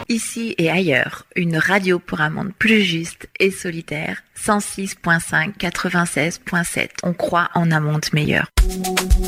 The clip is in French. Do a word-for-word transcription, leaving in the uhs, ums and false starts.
ici et ailleurs, une radio pour un monde plus juste et solidaire. cent six virgule cinq, quatre-vingt-seize virgule sept. On croit en un monde meilleur.